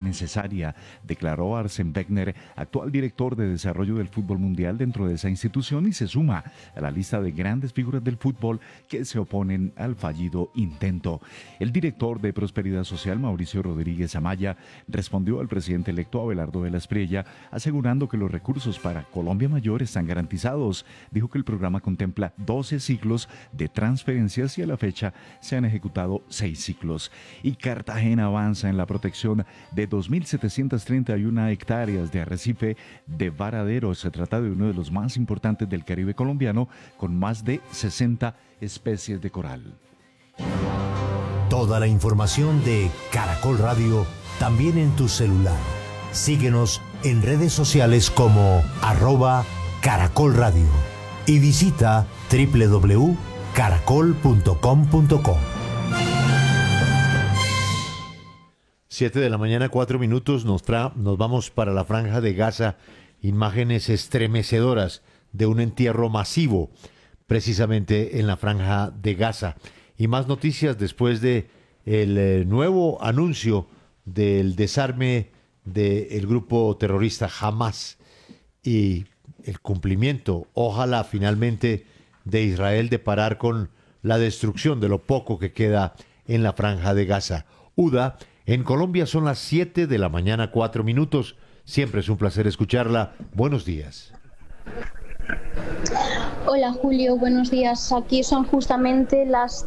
necesaria, declaró Arsène Wenger, actual director de desarrollo del fútbol mundial dentro de esa institución, y se suma a la lista de grandes figuras del fútbol que se oponen al fallido intento. El director de Prosperidad Social, Mauricio Rodríguez Amaya, respondió al presidente electo Abelardo de la Espriella, asegurando que los recursos para Colombia Mayor están garantizados. Dijo que el programa contempla 12 ciclos de transferencias y a la fecha se han ejecutado 6 ciclos. Y Cartagena avanza en la protección de 2.731 hectáreas de arrecife de varadero. Se trata de uno de los más importantes del Caribe colombiano, con más de 60 especies de coral. Toda la información de Caracol Radio también en tu celular. Síguenos en redes sociales como @Caracol Radio y visita www.caracol.com.co. 7:04 a.m. Nos vamos para la Franja de Gaza. Imágenes estremecedoras de un entierro masivo, precisamente en la Franja de Gaza. Y más noticias después de el nuevo anuncio del desarme del grupo terrorista Hamas y el cumplimiento, ojalá finalmente, de Israel de parar con la destrucción de lo poco que queda en la Franja de Gaza. Uda, en Colombia son las 7:04 a.m. Siempre es un placer escucharla. Buenos días. Hola Julio, buenos días. Aquí son justamente las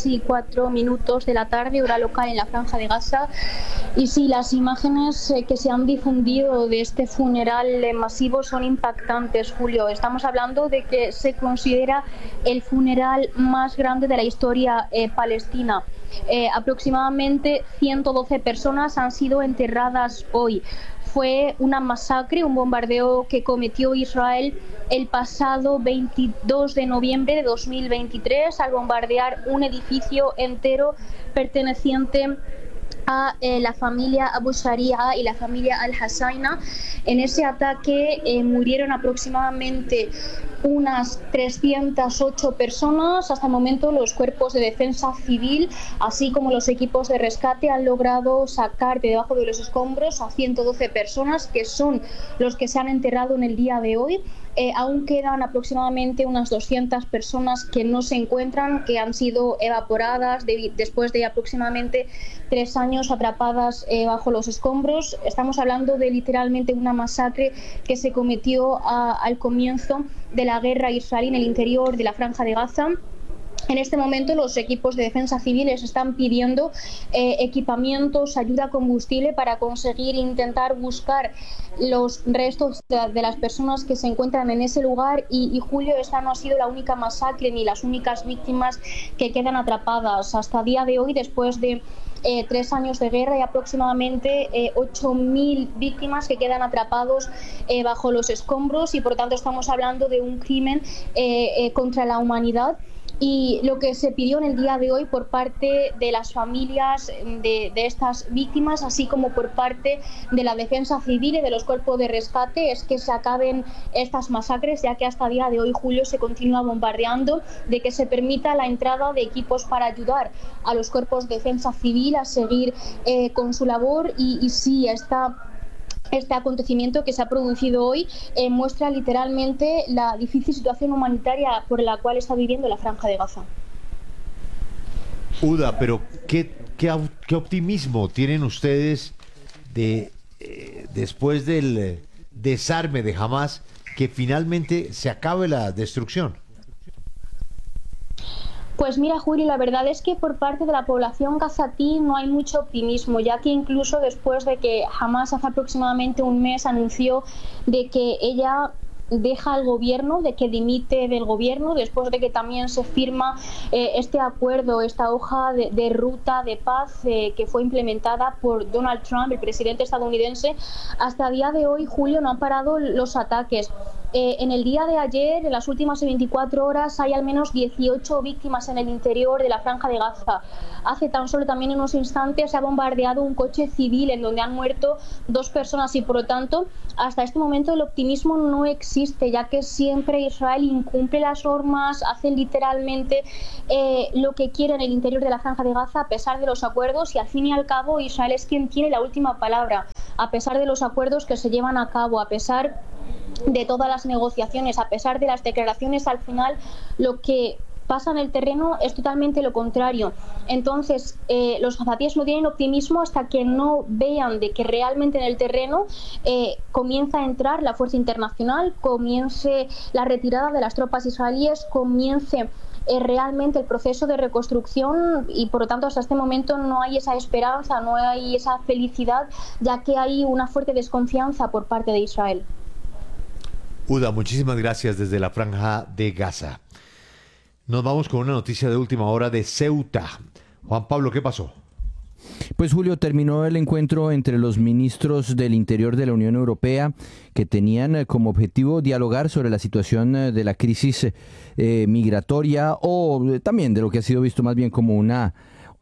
3:04 de la tarde, hora local en la Franja de Gaza. Y sí, las imágenes que se han difundido de este funeral masivo son impactantes, Julio. Estamos hablando de que se considera el funeral más grande de la historia palestina. Aproximadamente 112 personas han sido enterradas hoy. Fue una masacre, un bombardeo que cometió Israel el pasado 22 de noviembre de 2023 al bombardear un edificio entero perteneciente a la familia Abu Sharia y la familia Al-Hassaina. En ese ataque murieron aproximadamente unas 308 personas. Hasta el momento los cuerpos de defensa civil, así como los equipos de rescate, han logrado sacar de debajo de los escombros a 112 personas, que son los que se han enterrado en el día de hoy. Aún quedan aproximadamente unas 200 personas que no se encuentran, que han sido evaporadas después de aproximadamente 3 años atrapadas bajo los escombros. Estamos hablando de literalmente una masacre que se cometió al comienzo de la guerra israelí en el interior de la Franja de Gaza. En este momento los equipos de defensa civiles están pidiendo equipamientos, ayuda combustible para conseguir intentar buscar los restos de las personas que se encuentran en ese lugar. Y Julio, esta no ha sido la única masacre ni las únicas víctimas que quedan atrapadas. Hasta el día de hoy, después de 3 años de guerra, hay aproximadamente 8.000 víctimas que quedan atrapados bajo los escombros, y por tanto estamos hablando de un crimen contra la humanidad. Y lo que se pidió en el día de hoy por parte de las familias de estas víctimas, así como por parte de la defensa civil y de los cuerpos de rescate, es que se acaben estas masacres, ya que hasta el día de hoy, Julio, se continúa bombardeando, de que se permita la entrada de equipos para ayudar a los cuerpos de defensa civil a seguir con su labor. Y sí, este acontecimiento que se ha producido hoy muestra literalmente la difícil situación humanitaria por la cual está viviendo la Franja de Gaza. Uda, pero ¿qué optimismo tienen ustedes después del desarme de Hamas, que finalmente se acabe la destrucción? Pues mira, Julio, la verdad es que por parte de la población gazatí no hay mucho optimismo, ya que incluso después de que Hamas hace aproximadamente un mes anunció de que ella deja el gobierno, de que dimite del gobierno, después de que también se firma este acuerdo, esta hoja de ruta de paz que fue implementada por Donald Trump, el presidente estadounidense. Hasta el día de hoy, Julio, no han parado los ataques. En el día de ayer, en las últimas 24 horas, hay al menos 18 víctimas en el interior de la Franja de Gaza. Hace tan solo también unos instantes se ha bombardeado un coche civil en donde han muerto 2 personas, y por lo tanto, hasta este momento el optimismo no existe, ya que siempre Israel incumple las normas, hacen literalmente lo que quiere en el interior de la Franja de Gaza a pesar de los acuerdos, y al fin y al cabo Israel es quien tiene la última palabra. a pesar de los acuerdos que se llevan a cabo, a pesar de todas las negociaciones, a pesar de las declaraciones, al final lo que pasa en el terreno es totalmente lo contrario. Entonces, los azatíes no tienen optimismo hasta que no vean de que realmente en el terreno comienza a entrar la fuerza internacional, comience la retirada de las tropas israelíes, comience realmente el proceso de reconstrucción, y por lo tanto hasta este momento no hay esa esperanza, no hay esa felicidad, ya que hay una fuerte desconfianza por parte de Israel. Uda, muchísimas gracias desde la Franja de Gaza. Nos vamos con una noticia de última hora de Ceuta. Juan Pablo, ¿qué pasó? Pues Julio, terminó el encuentro entre los ministros del Interior de la Unión Europea, que tenían como objetivo dialogar sobre la situación de la crisis migratoria, o también de lo que ha sido visto más bien como una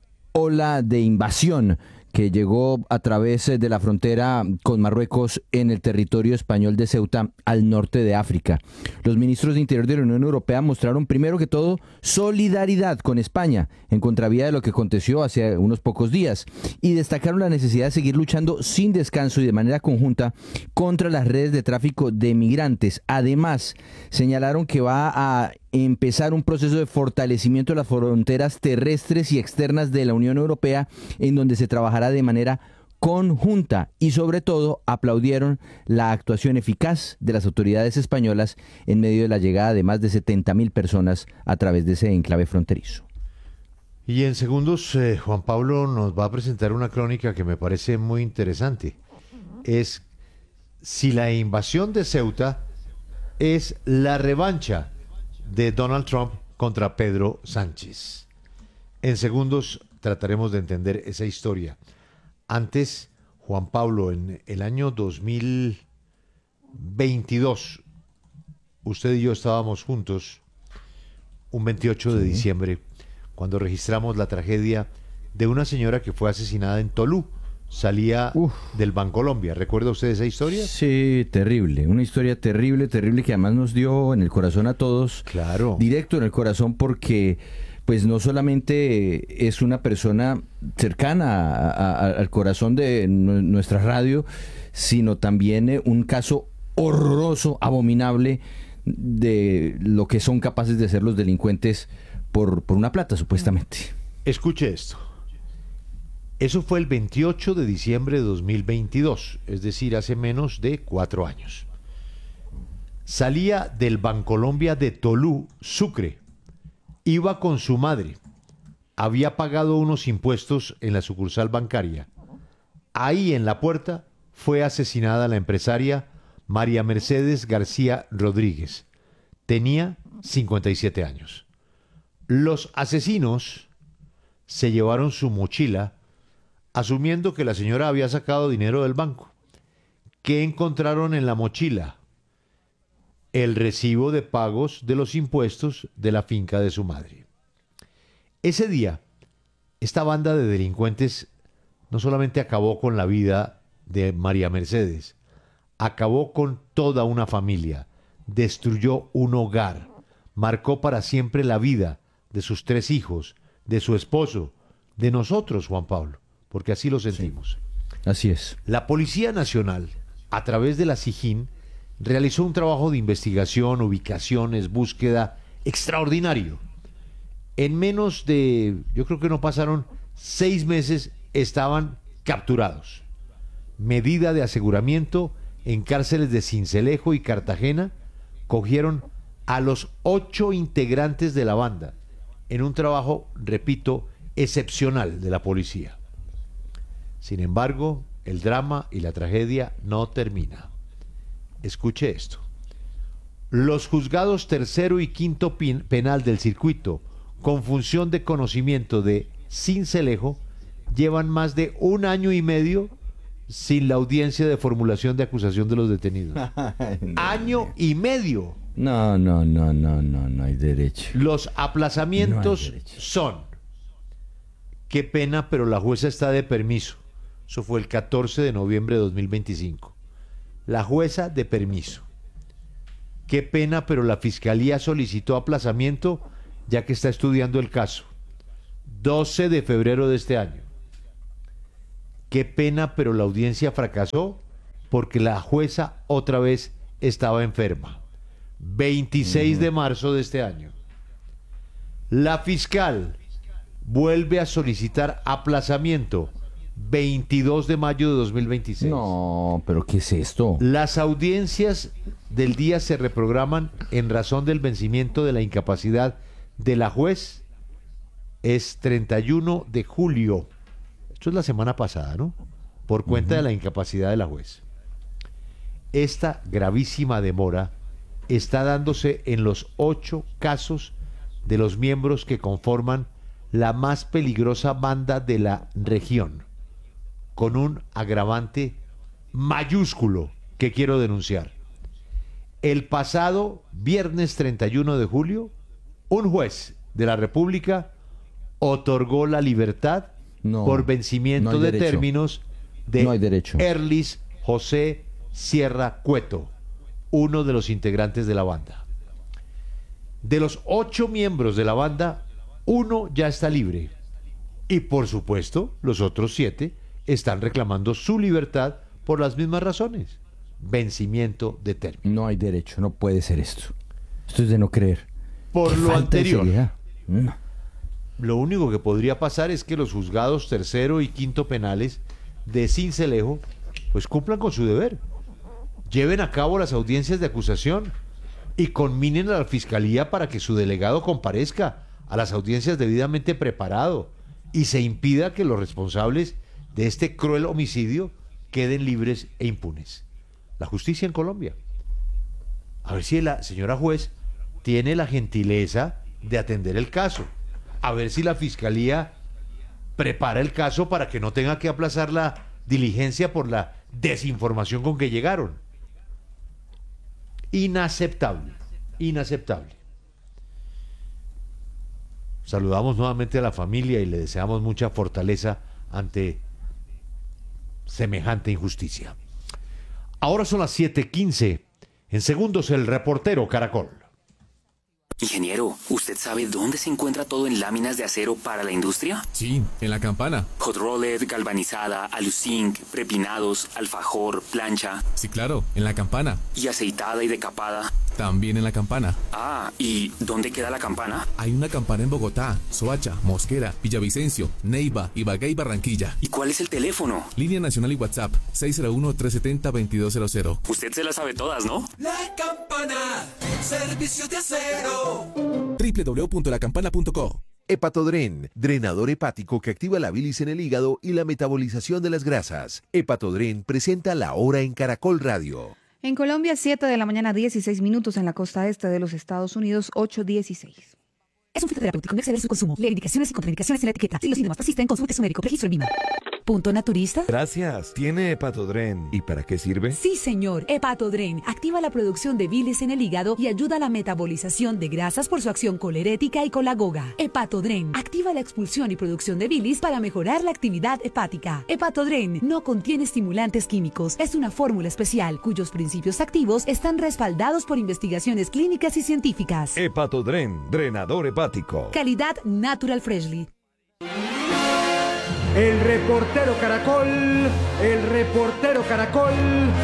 ola de invasión que llegó a través de la frontera con Marruecos en el territorio español de Ceuta, al norte de África. Los ministros de Interior de la Unión Europea mostraron primero que todo solidaridad con España, en contravía de lo que aconteció hace unos pocos días, y destacaron la necesidad de seguir luchando sin descanso y de manera conjunta contra las redes de tráfico de migrantes. Además, señalaron que va a empezar un proceso de fortalecimiento de las fronteras terrestres y externas de la Unión Europea, en donde se trabajará de manera conjunta, y sobre todo aplaudieron la actuación eficaz de las autoridades españolas en medio de la llegada de más de 70.000 personas a través de ese enclave fronterizo. Y en segundos, Juan Pablo nos va a presentar una crónica que me parece muy interesante. Es si la invasión de Ceuta es la revancha de Donald Trump contra Pedro Sánchez. En segundos trataremos de entender esa historia. Antes, Juan Pablo, en el año 2022, usted y yo estábamos juntos un 28 de diciembre, cuando registramos la tragedia de una señora que fue asesinada en Tolú. Salía del Bancolombia. ¿Recuerda usted esa historia? Sí, terrible. Una historia terrible, terrible, que además nos dio en el corazón a todos. Claro. Directo en el corazón, porque pues no solamente es una persona cercana al corazón de nuestra radio, sino también un caso horroroso, abominable, de lo que son capaces de hacer los delincuentes por una plata, supuestamente. Escuche esto. Eso fue el 28 de diciembre de 2022, es decir, hace menos de 4 años. Salía del Bancolombia de Tolú, Sucre. Iba con su madre. Había pagado unos impuestos en la sucursal bancaria. Ahí en la puerta fue asesinada la empresaria María Mercedes García Rodríguez. Tenía 57 años. Los asesinos se llevaron su mochila, asumiendo que la señora había sacado dinero del banco. ¿Qué encontraron en la mochila? El recibo de pagos de los impuestos de la finca de su madre. Ese día, esta banda de delincuentes no solamente acabó con la vida de María Mercedes, acabó con toda una familia, destruyó un hogar, marcó para siempre la vida de sus 3 hijos, de su esposo, de nosotros, Juan Pablo, porque así lo sentimos. Sí, así es. La Policía Nacional, a través de la SIJIN, realizó un trabajo de investigación, ubicaciones, búsqueda extraordinario. En menos de, yo creo que no pasaron 6 meses, estaban capturados. Medida de aseguramiento en cárceles de Sincelejo y Cartagena, cogieron a los 8 integrantes de la banda, en un trabajo, repito, excepcional de la policía. Sin embargo, el drama y la tragedia no termina. Escuche esto. Los juzgados tercero y quinto penal del circuito, con función de conocimiento de Sincelejo, llevan más de 1 año y medio sin la audiencia de formulación de acusación de los detenidos. ¡Año y medio! No hay derecho. Los aplazamientos son: qué pena, pero la jueza está de permiso. Eso fue el 14 de noviembre de 2025. La jueza de permiso. Qué pena, pero la fiscalía solicitó aplazamiento ya que está estudiando el caso. 12 de febrero de este año. qué pena, pero la audiencia fracasó porque la jueza otra vez estaba enferma. 26 de marzo de este año. La fiscal vuelve a solicitar aplazamiento. 22 de mayo de 2026. No, pero ¿qué es esto? Las audiencias del día se reprograman en razón del vencimiento de la incapacidad de la juez. Es 31 de julio. Esto es la semana pasada, ¿no? Por cuenta de la incapacidad de la juez. Esta gravísima demora está dándose en los 8 casos de los miembros que conforman la más peligrosa banda de la región, con un agravante mayúsculo que quiero denunciar. El pasado viernes 31 de julio, un juez de la República otorgó la libertad por vencimiento de términos de Erlis José Sierra Cueto, uno de los integrantes de la banda. De los 8 miembros de la banda, uno ya está libre. Y por supuesto, los otros 7 están reclamando su libertad por las mismas razones. Vencimiento de término. No hay derecho, no puede ser esto. Esto es de no creer. Por lo anterior, no. Lo único que podría pasar es que los juzgados tercero y quinto penales de Sincelejo pues cumplan con su deber. Lleven a cabo las audiencias de acusación y conminen a la fiscalía para que su delegado comparezca a las audiencias debidamente preparado y se impida que los responsables de este cruel homicidio queden libres e impunes. La justicia en Colombia. A ver si la señora juez tiene la gentileza de atender el caso. A ver si la fiscalía prepara el caso para que no tenga que aplazar la diligencia por la desinformación con que llegaron. Inaceptable, inaceptable. Saludamos nuevamente a la familia y le deseamos mucha fortaleza ante semejante injusticia. Ahora son las 7:15. En segundos, el reportero Caracol. Ingeniero, ¿usted sabe dónde se encuentra todo en láminas de acero para la industria? Sí, en La Campana. Hot rolled, galvanizada, aluzinc, prepinados, alfajor, plancha. Sí, claro, en La Campana. ¿Y aceitada y decapada? También en La Campana. Ah, ¿y dónde queda la campana? Hay una campana en Bogotá, Soacha, Mosquera, Villavicencio, Neiva, Ibagué y Barranquilla. ¿Y cuál es el teléfono? Línea nacional y WhatsApp, 601-370-2200. Usted se las sabe todas, ¿no? La Campana, servicios de acero. www.lacampana.co. Hepatodren, drenador hepático que activa la bilis en el hígado y la metabolización de las grasas. Hepatodren presenta La Hora en Caracol Radio. En Colombia, 7 de la mañana, 16 minutos. En la costa este de los Estados Unidos, 8:16. Es un fitoterapéutico, no exceder su consumo. Lee indicaciones y contraindicaciones en la etiqueta. Si los síntomas persisten, consulte a su médico. Registro en VIMA. ¿Punto naturista? Gracias. ¿Tiene Hepatodren? ¿Y para qué sirve? Sí, señor. Hepatodren activa la producción de bilis en el hígado y ayuda a la metabolización de grasas por su acción colerética y colagoga. Hepatodren activa la expulsión y producción de bilis para mejorar la actividad hepática. Hepatodren no contiene estimulantes químicos. Es una fórmula especial cuyos principios activos están respaldados por investigaciones clínicas y científicas. Hepatodren, drenador hepático. Calidad Natural Freshly. El reportero Caracol, el reportero Caracol.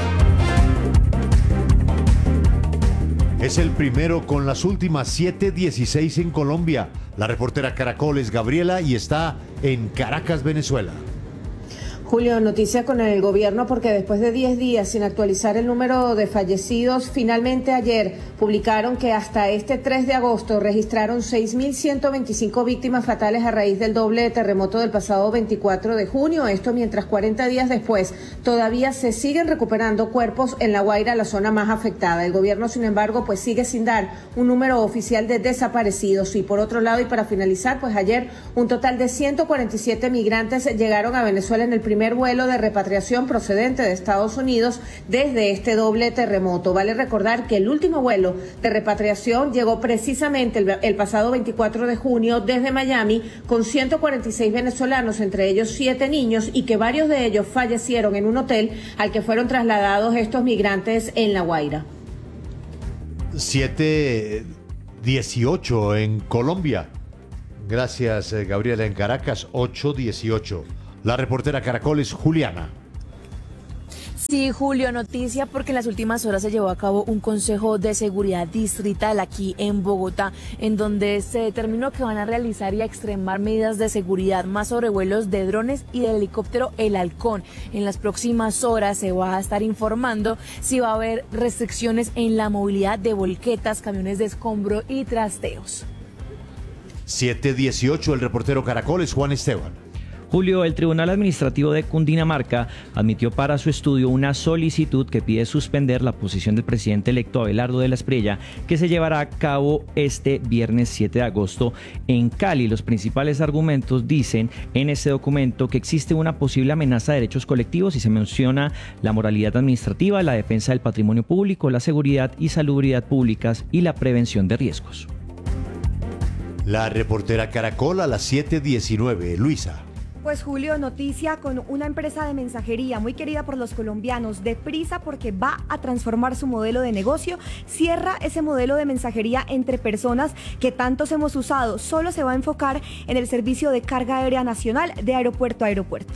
Es el primero con las últimas 7:16 en Colombia. La reportera Caracol es Gabriela y está en Caracas, Venezuela. Julio, noticia con el gobierno porque después de 10 días sin actualizar el número de fallecidos, finalmente ayer publicaron que hasta este 3 de agosto registraron 6.125 víctimas fatales a raíz del doble terremoto del pasado 24 de junio. Esto mientras 40 días después todavía se siguen recuperando cuerpos en La Guaira, la zona más afectada. El gobierno, sin embargo, pues sigue sin dar un número oficial de desaparecidos. Y por otro lado, y para finalizar, pues ayer un total de 147 migrantes llegaron a Venezuela en el primer vuelo de repatriación procedente de Estados Unidos desde este doble terremoto. Vale recordar que el último vuelo de repatriación llegó precisamente el pasado 24 de junio desde Miami con 146 venezolanos, entre ellos 7 niños, y que varios de ellos fallecieron en un hotel al que fueron trasladados estos migrantes en La Guaira. 7:18 en Colombia. Gracias, Gabriela. En Caracas, 8:18. La reportera Caracol es Juliana. Sí, Julio, noticia porque en las últimas horas se llevó a cabo un consejo de seguridad distrital aquí en Bogotá, en donde se determinó que van a realizar y a extremar medidas de seguridad, más sobrevuelos de drones y del helicóptero El Halcón. En las próximas horas se va a estar informando si va a haber restricciones en la movilidad de volquetas, camiones de escombro y trasteos. 7:18, el reportero Caracol es Juan Esteban. Julio, el Tribunal Administrativo de Cundinamarca admitió para su estudio una solicitud que pide suspender la posición del presidente electo Abelardo de la Espriella, que se llevará a cabo este viernes 7 de agosto en Cali. Los principales argumentos dicen en este documento que existe una posible amenaza de derechos colectivos y se menciona la moralidad administrativa, la defensa del patrimonio público, la seguridad y salubridad públicas y la prevención de riesgos. La reportera Caracol a las 7:19, Luisa. Pues Julio, noticia con una empresa de mensajería muy querida por los colombianos, Deprisa, porque va a transformar su modelo de negocio, cierra ese modelo de mensajería entre personas que tantos hemos usado, solo se va a enfocar en el servicio de carga aérea nacional de aeropuerto a aeropuerto.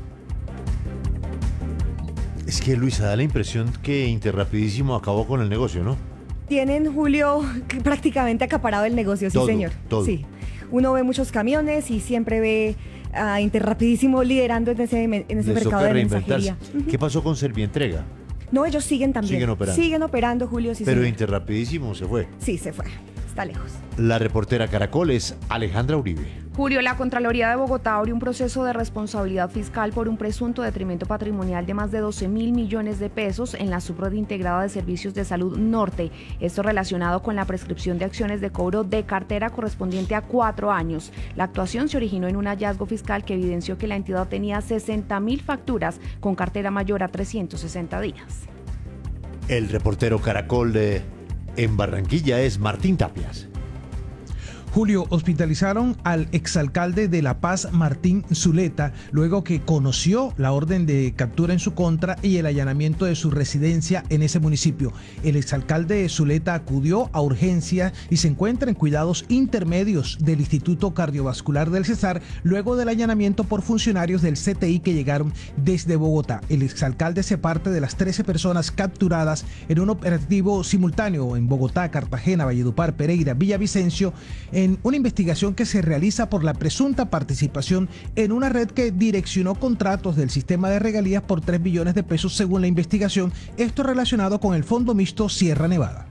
Es que Luisa, da la impresión que Interrapidísimo acabó con el negocio, ¿no? Tienen, Julio, prácticamente acaparado el negocio, sí, todo, señor. Todo. Sí, uno ve muchos camiones y siempre ve a Interrapidísimo liderando en ese mercado de mensajería. ¿Qué pasó con Servientrega? No, ellos siguen también. Siguen operando, Julio. Sí, pero señor. Interrapidísimo se fue. Sí, se fue. Está lejos. La reportera Caracol es Alejandra Uribe. Julio, la Contraloría de Bogotá abrió un proceso de responsabilidad fiscal por un presunto detrimento patrimonial de más de 12.000 millones de pesos en la Subred Integrada de Servicios de Salud Norte. Esto relacionado con la prescripción de acciones de cobro de cartera correspondiente a 4 años. La actuación se originó en un hallazgo fiscal que evidenció que la entidad tenía 60.000 facturas con cartera mayor a 360 días. El reportero Caracol en Barranquilla es Martín Tapias. Julio, hospitalizaron al exalcalde de La Paz, Martín Zuleta, luego que conoció la orden de captura en su contra y el allanamiento de su residencia en ese municipio. El exalcalde Zuleta acudió a urgencia y se encuentra en cuidados intermedios del Instituto Cardiovascular del Cesar, luego del allanamiento por funcionarios del CTI que llegaron desde Bogotá. El exalcalde hace parte de las 13 personas capturadas en un operativo simultáneo en Bogotá, Cartagena, Valledupar, Pereira, Villavicencio, en una investigación que se realiza por la presunta participación en una red que direccionó contratos del sistema de regalías por 3 billones de pesos según la investigación, esto relacionado con el Fondo Mixto Sierra Nevada.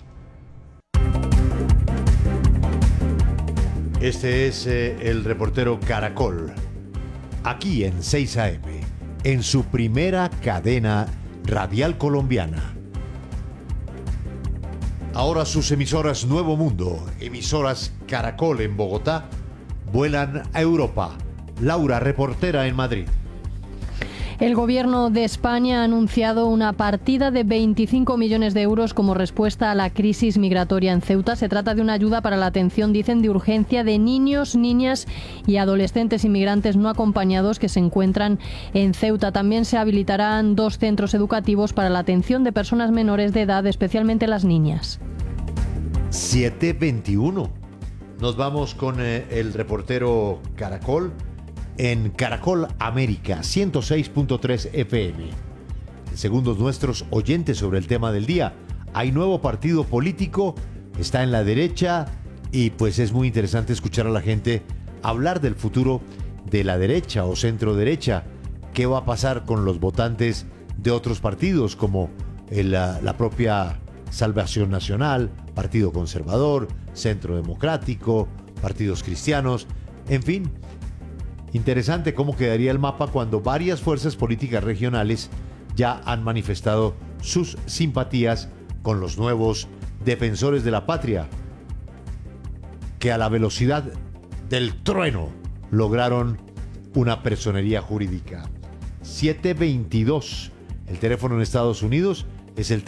Este es el reportero Caracol, aquí en 6 AM, en su primera cadena radial colombiana. Ahora sus emisoras Nuevo Mundo, emisoras Caracol en Bogotá, vuelan a Europa. Laura, reportera en Madrid. El gobierno de España ha anunciado una partida de 25 millones de euros como respuesta a la crisis migratoria en Ceuta. Se trata de una ayuda para la atención, dicen, de urgencia de niños, niñas y adolescentes inmigrantes no acompañados que se encuentran en Ceuta. También se habilitarán 2 centros educativos para la atención de personas menores de edad, especialmente las niñas. 7:21. Nos vamos con el reportero Caracol en Caracol América 106.3 FM. En segundos nuestros oyentes sobre el tema del día. Hay nuevo partido político, está en la derecha y pues es muy interesante escuchar a la gente hablar del futuro de la derecha o centro derecha. ¿Qué va a pasar con los votantes de otros partidos como la propia Salvación Nacional, Partido Conservador, Centro Democrático, partidos cristianos, en fin? Interesante cómo quedaría el mapa cuando varias fuerzas políticas regionales ya han manifestado sus simpatías con los nuevos defensores de la patria, que a la velocidad del trueno lograron una personería jurídica. 7:22. El teléfono en Estados Unidos es el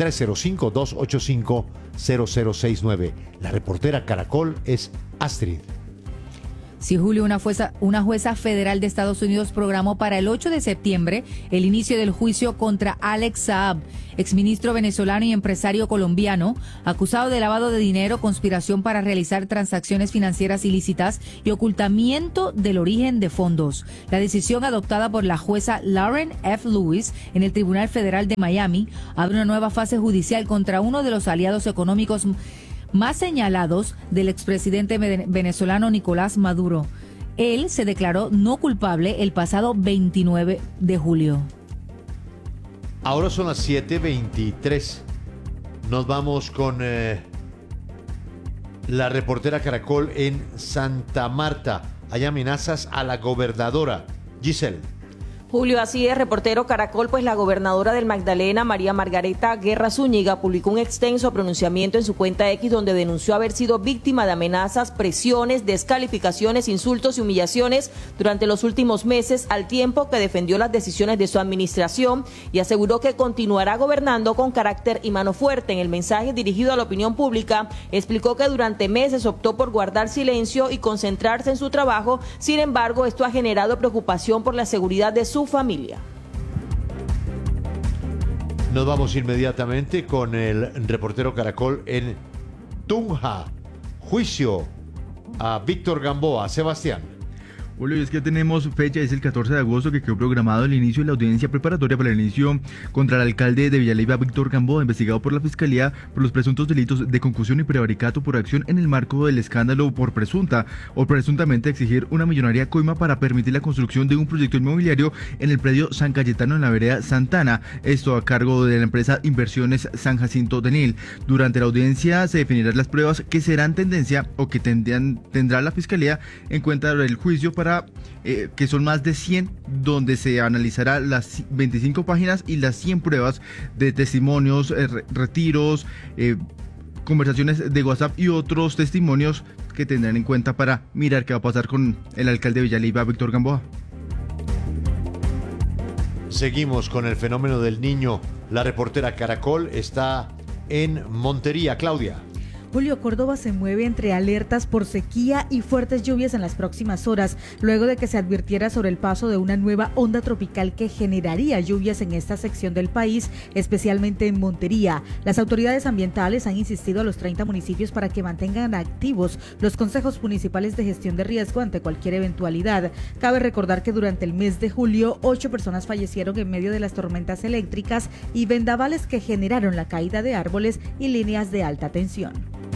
305-285-0069. La reportera Caracol es Astrid. Sí, Julio, una jueza federal de Estados Unidos programó para el 8 de septiembre el inicio del juicio contra Alex Saab, exministro venezolano y empresario colombiano, acusado de lavado de dinero, conspiración para realizar transacciones financieras ilícitas y ocultamiento del origen de fondos. La decisión adoptada por la jueza Lauren F. Lewis en el Tribunal Federal de Miami abre una nueva fase judicial contra uno de los aliados económicos más señalados del expresidente venezolano Nicolás Maduro. Él se declaró no culpable el pasado 29 de julio. Ahora son las 7:23. Nos vamos con la reportera Caracol en Santa Marta. Hay amenazas a la gobernadora. Giselle. Julio, así es, reportero Caracol, pues la gobernadora del Magdalena, María Margareta Guerra Zúñiga, publicó un extenso pronunciamiento en su cuenta X donde denunció haber sido víctima de amenazas, presiones, descalificaciones, insultos y humillaciones durante los últimos meses, al tiempo que defendió las decisiones de su administración y aseguró que continuará gobernando con carácter y mano fuerte. En el mensaje dirigido a la opinión pública, explicó que durante meses optó por guardar silencio y concentrarse en su trabajo. Sin embargo, esto ha generado preocupación por la seguridad de su familia. Nos vamos inmediatamente con el reportero Caracol en Tunja. Juicio a Víctor Gamboa. Sebastián. Julio, es que tenemos fecha, es el 14 de agosto que quedó programado el inicio de la audiencia preparatoria para el inicio contra el alcalde de Villaleyva, Víctor Gamboa, investigado por la Fiscalía por los presuntos delitos de concusión y prevaricato por acción en el marco del escándalo por presunta o presuntamente exigir una millonaria coima para permitir la construcción de un proyecto inmobiliario en el predio San Cayetano en la vereda Santana, esto a cargo de la empresa Inversiones San Jacinto de Nil. Durante la audiencia se definirán las pruebas que serán tendencia o que tendrá la Fiscalía en cuenta del juicio que son más de 100, donde se analizará las 25 páginas y las 100 pruebas de testimonios, retiros, conversaciones de WhatsApp y otros testimonios que tendrán en cuenta para mirar qué va a pasar con el alcalde de Villaleyva, Víctor Gamboa. Seguimos con el fenómeno del Niño. La reportera Caracol está en Montería. Claudia. Julio, Córdoba se mueve entre alertas por sequía y fuertes lluvias en las próximas horas, luego de que se advirtiera sobre el paso de una nueva onda tropical que generaría lluvias en esta sección del país, especialmente en Montería. Las autoridades ambientales han insistido a los 30 municipios para que mantengan activos los consejos municipales de gestión de riesgo ante cualquier eventualidad. Cabe recordar que durante el mes de julio, 8 personas fallecieron en medio de las tormentas eléctricas y vendavales que generaron la caída de árboles y líneas de alta tensión.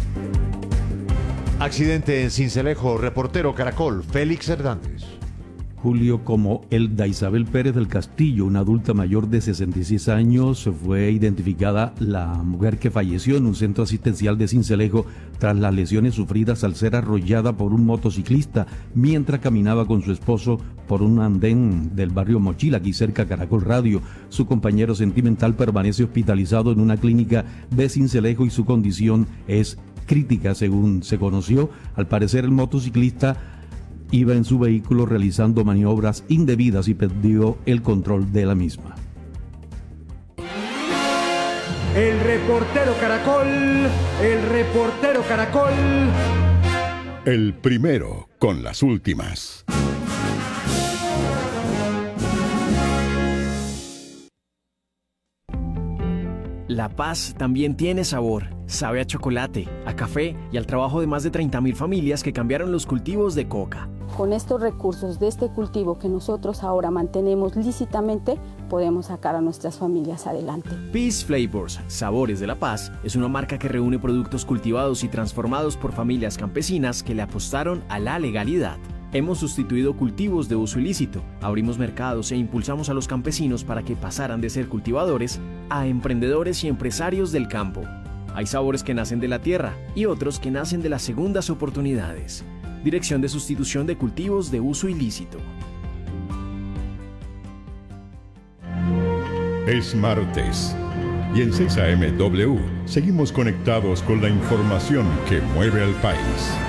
Accidente en Sincelejo, reportero Caracol, Félix Hernández. Julio, como Elda Isabel Pérez del Castillo, una adulta mayor de 66 años, fue identificada la mujer que falleció en un centro asistencial de Sincelejo tras las lesiones sufridas al ser arrollada por un motociclista mientras caminaba con su esposo por un andén del barrio Mochila, aquí cerca de Caracol Radio. Su compañero sentimental permanece hospitalizado en una clínica de Sincelejo y su condición es crítica, según se conoció. Al parecer el motociclista iba en su vehículo realizando maniobras indebidas y perdió el control de la misma. El reportero Caracol. El primero con las últimas. La paz también tiene sabor. Sabe a chocolate, a café y al trabajo de más de 30.000 familias que cambiaron los cultivos de coca. Con estos recursos de este cultivo que nosotros ahora mantenemos lícitamente, podemos sacar a nuestras familias adelante. Peace Flavors, Sabores de la Paz, es una marca que reúne productos cultivados y transformados por familias campesinas que le apostaron a la legalidad. Hemos sustituido cultivos de uso ilícito, abrimos mercados e impulsamos a los campesinos para que pasaran de ser cultivadores a emprendedores y empresarios del campo. Hay sabores que nacen de la tierra y otros que nacen de las segundas oportunidades. Dirección de Sustitución de Cultivos de Uso Ilícito. Es martes y en 6am seguimos conectados con la información que mueve al país.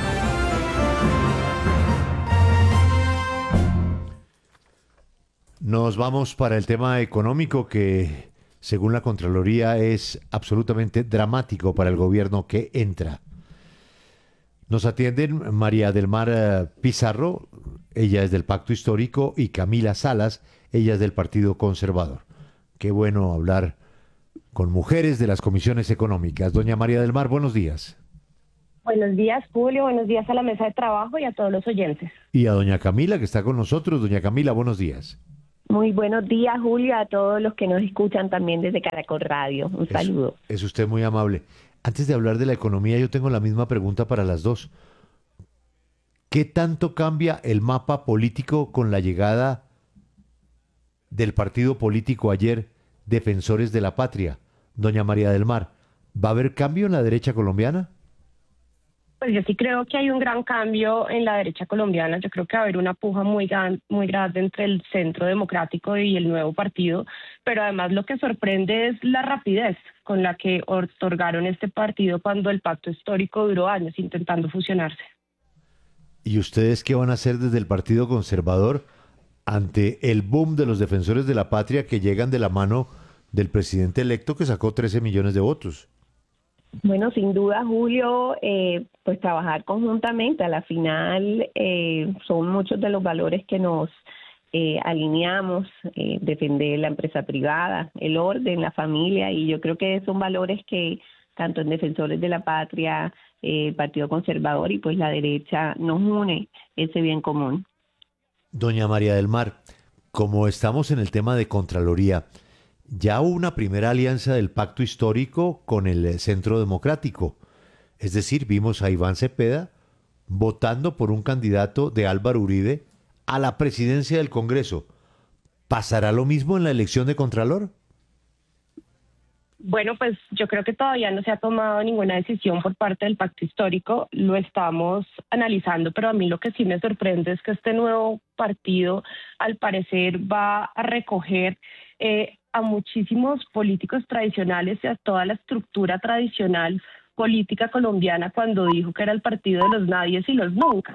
Nos vamos para el tema económico que, según la Contraloría, es absolutamente dramático para el gobierno que entra. Nos atienden María del Mar Pizarro, ella es del Pacto Histórico, y Camila Salas, ella es del Partido Conservador. Qué bueno hablar con mujeres de las comisiones económicas. Doña María del Mar, buenos días. Buenos días, Julio. Buenos días a la mesa de trabajo y a todos los oyentes. Y a doña Camila, que está con nosotros. Doña Camila, buenos días. Muy buenos días, Julio, a todos los que nos escuchan también desde Caracol Radio. Un saludo. Es usted muy amable. Antes de hablar de la economía, yo tengo la misma pregunta para las dos. ¿Qué tanto cambia el mapa político con la llegada del partido político ayer, Defensores de la Patria? Doña María del Mar, ¿va a haber cambio en la derecha colombiana? Pues yo sí creo que hay un gran cambio en la derecha colombiana. Yo creo que va a haber una puja muy grande entre el Centro Democrático y el nuevo partido, pero además lo que sorprende es la rapidez con la que otorgaron este partido cuando el pacto histórico duró años intentando fusionarse. ¿Y ustedes qué van a hacer desde el Partido Conservador ante el boom de los Defensores de la Patria que llegan de la mano del presidente electo que sacó 13 millones de votos? Bueno, sin duda, Julio, pues trabajar conjuntamente. A la final son muchos de los valores que nos alineamos, defender la empresa privada, el orden, la familia, y yo creo que son valores que tanto en Defensores de la Patria, el Partido Conservador y pues la derecha nos une ese bien común. Doña María del Mar, como estamos en el tema de Contraloría, ya hubo una primera alianza del Pacto Histórico con el Centro Democrático. Es decir, vimos a Iván Cepeda votando por un candidato de Álvaro Uribe a la presidencia del Congreso. ¿Pasará lo mismo en la elección de Contralor? Bueno, pues yo creo que todavía no se ha tomado ninguna decisión por parte del Pacto Histórico, lo estamos analizando, pero a mí lo que sí me sorprende es que este nuevo partido al parecer va a recoger a muchísimos políticos tradicionales y a toda la estructura tradicional política colombiana cuando dijo que era el partido de los nadies y los nunca.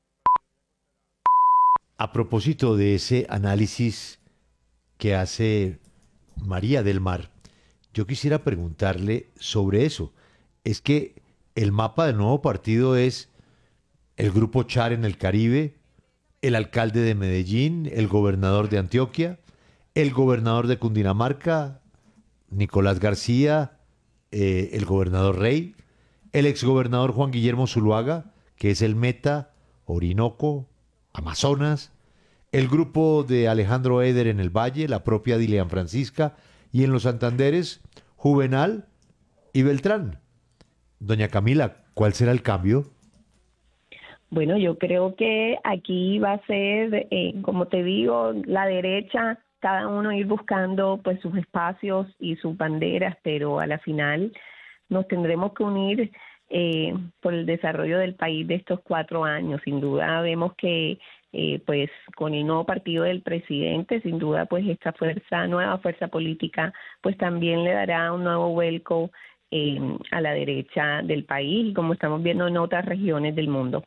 A propósito de ese análisis que hace María del Mar, yo quisiera preguntarle sobre eso. Es que el mapa del nuevo partido es el Grupo Char en el Caribe, el alcalde de Medellín, el gobernador de Antioquia, el gobernador de Cundinamarca, Nicolás García, el gobernador Rey, el exgobernador Juan Guillermo Zuluaga, que es el Meta, Orinoco, Amazonas, el grupo de Alejandro Eder en el Valle, la propia Dilian Francisca, y en los Santanderes, Juvenal y Beltrán. Doña Camila, ¿cuál será el cambio? Bueno, yo creo que aquí va a ser, como te digo, la derecha, cada uno ir buscando pues sus espacios y sus banderas, pero a la final nos tendremos que unir por el desarrollo del país de estos 4 años. Sin duda vemos que pues con el nuevo partido del presidente, sin duda pues esta nueva fuerza política pues también le dará un nuevo vuelco a la derecha del país, como estamos viendo en otras regiones del mundo.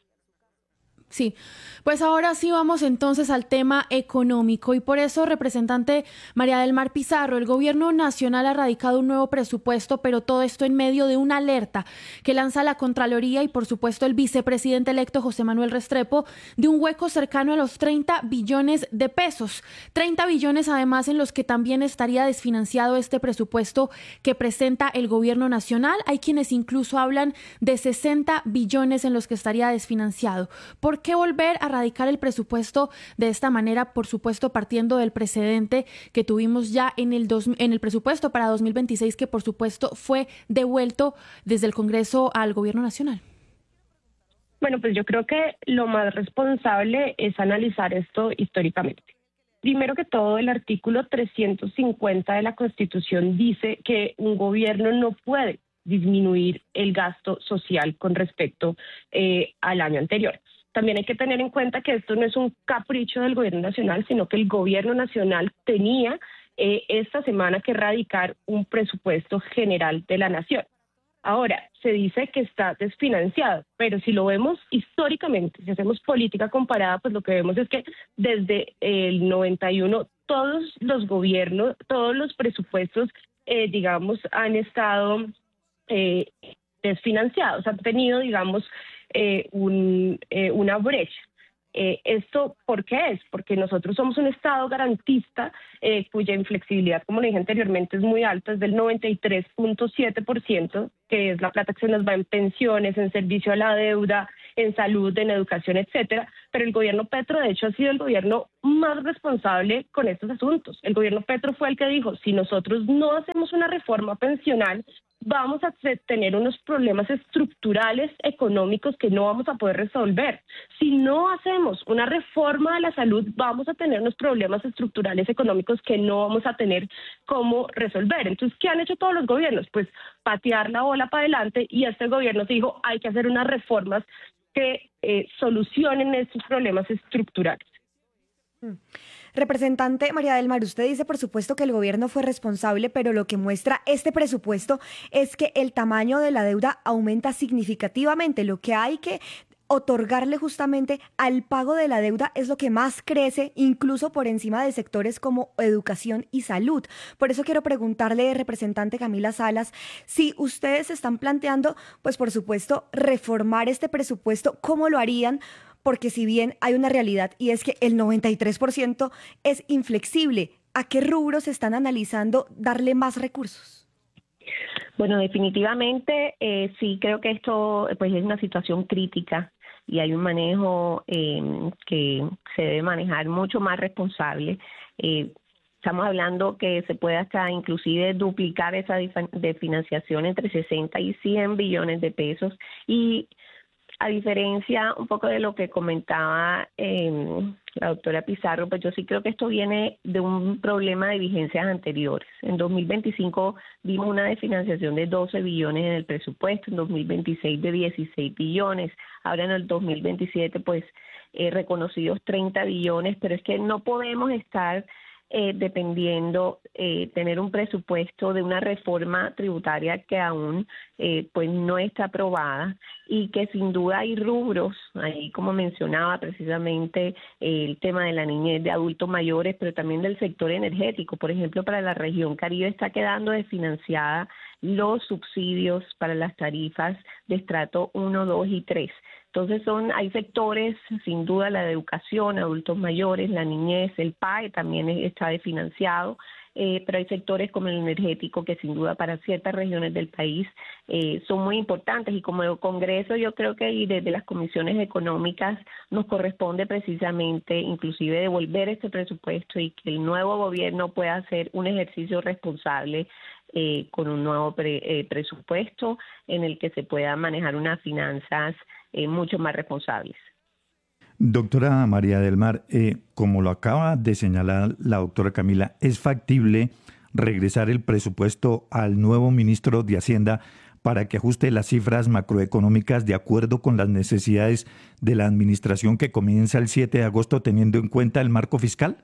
Sí, pues ahora sí vamos entonces al tema económico y por eso, representante María del Mar Pizarro, el gobierno nacional ha radicado un nuevo presupuesto, pero todo esto en medio de una alerta que lanza la Contraloría y por supuesto el vicepresidente electo José Manuel Restrepo de un hueco cercano a los 30 billones de pesos. 30 billones además en los que también estaría desfinanciado este presupuesto que presenta el gobierno nacional. Hay quienes incluso hablan de 60 billones en los que estaría desfinanciado. ¿Por qué volver a radicar el presupuesto de esta manera? Por supuesto, partiendo del precedente que tuvimos ya en el presupuesto para 2026, que por supuesto fue devuelto desde el Congreso al Gobierno Nacional. Bueno, pues yo creo que lo más responsable es analizar esto históricamente. Primero que todo, el artículo 350 de la Constitución dice que un gobierno no puede disminuir el gasto social con respecto al año anterior. También hay que tener en cuenta que esto no es un capricho del gobierno nacional, sino que el gobierno nacional tenía esta semana que radicar un presupuesto general de la nación. Ahora, se dice que está desfinanciado, pero si lo vemos históricamente, si hacemos política comparada, pues lo que vemos es que desde el 91 todos los gobiernos, todos los presupuestos, digamos, han estado desfinanciados, han tenido, digamos, una brecha. ¿Esto por qué es? Porque nosotros somos un Estado garantista cuya inflexibilidad, como le dije anteriormente, es muy alta, es del 93.7%, que es la plata que se nos va en pensiones, en servicio a la deuda, en salud, en educación, etcétera. Pero el gobierno Petro, de hecho, ha sido el gobierno más responsable con estos asuntos. El gobierno Petro fue el que dijo, si nosotros no hacemos una reforma pensional, vamos a tener unos problemas estructurales económicos que no vamos a poder resolver. Si no hacemos una reforma de la salud, vamos a tener unos problemas estructurales económicos que no vamos a tener cómo resolver. Entonces, ¿qué han hecho todos los gobiernos? Pues patear la bola para adelante, y este gobierno se dijo, hay que hacer unas reformas que solucionen estos problemas estructurales. Representante María del Mar, usted dice por supuesto que el gobierno fue responsable, pero lo que muestra este presupuesto es que el tamaño de la deuda aumenta significativamente. Lo que hay que otorgarle justamente al pago de la deuda es lo que más crece, incluso por encima de sectores como educación y salud. Por eso quiero preguntarle, representante Camila Salas, si ustedes están planteando, pues por supuesto, reformar este presupuesto, ¿cómo lo harían? Porque si bien hay una realidad y es que el 93% es inflexible, ¿a qué rubros están analizando darle más recursos? Bueno, definitivamente sí creo que esto pues es una situación crítica y hay un manejo que se debe manejar mucho más responsable. Estamos hablando que se puede hasta inclusive duplicar esa de financiación entre 60 y 100 billones de pesos, y a diferencia un poco de lo que comentaba la doctora Pizarro, pues yo sí creo que esto viene de un problema de vigencias anteriores. En 2025 vimos una desfinanciación de 12 billones en el presupuesto, en 2026 de 16 billones, ahora en el 2027 pues reconocidos 30 billones, pero es que no podemos estar dependiendo tener un presupuesto de una reforma tributaria que aún pues no está aprobada, y que sin duda hay rubros, ahí como mencionaba precisamente el tema de la niñez, de adultos mayores, pero también del sector energético. Por ejemplo, para la región Caribe está quedando desfinanciada los subsidios para las tarifas de estrato 1, 2 y 3. Entonces hay sectores, sin duda la de educación, adultos mayores, la niñez, el PAE también está desfinanciado, pero hay sectores como el energético que sin duda para ciertas regiones del país son muy importantes, y como el Congreso yo creo que y desde las comisiones económicas nos corresponde precisamente inclusive devolver este presupuesto y que el nuevo gobierno pueda hacer un ejercicio responsable con un nuevo presupuesto en el que se puedan manejar unas finanzas mucho más responsables. Doctora María del Mar, como lo acaba de señalar la doctora Camila, ¿es factible regresar el presupuesto al nuevo ministro de Hacienda para que ajuste las cifras macroeconómicas de acuerdo con las necesidades de la administración que comienza el 7 de agosto teniendo en cuenta el marco fiscal?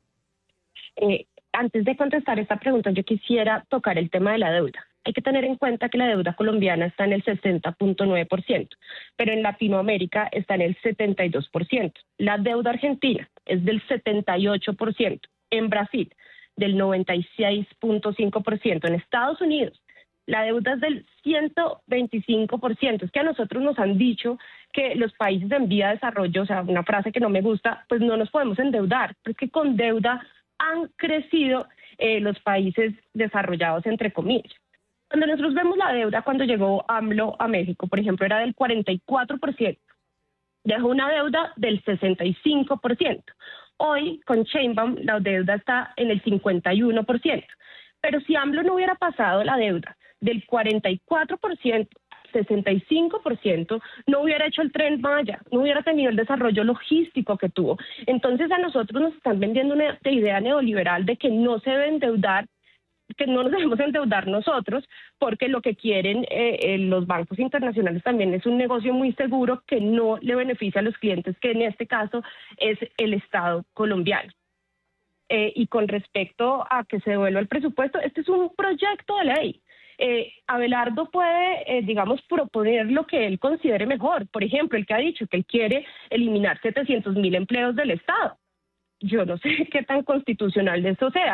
Antes de contestar esta pregunta, yo quisiera tocar el tema de la deuda. Hay que tener en cuenta que la deuda colombiana está en el 60.9%, pero en Latinoamérica está en el 72%. La deuda argentina es del 78%, en Brasil del 96.5%, en Estados Unidos la deuda es del 125%. Es que a nosotros nos han dicho que los países en vía de desarrollo, o sea, una frase que no me gusta, pues no nos podemos endeudar, pero es que con deuda han crecido los países desarrollados, entre comillas. Cuando nosotros vemos la deuda, cuando llegó AMLO a México, por ejemplo, era del 44%. Dejó una deuda del 65%. Hoy, con Sheinbaum, la deuda está en el 51%. Pero si AMLO no hubiera pasado la deuda del 44%, 65%, no hubiera hecho el Tren Maya, no hubiera tenido el desarrollo logístico que tuvo. Entonces a nosotros nos están vendiendo una idea neoliberal de que no se debe endeudar, que no nos debemos endeudar nosotros, porque lo que quieren los bancos internacionales también es un negocio muy seguro que no le beneficia a los clientes, que en este caso es el Estado colombiano. Y con respecto a que se devuelva el presupuesto, este es un proyecto de ley. Abelardo puede, digamos, proponer lo que él considere mejor. Por ejemplo, el que ha dicho que él quiere eliminar 700.000 empleos del Estado. Yo no sé qué tan constitucional de eso sea,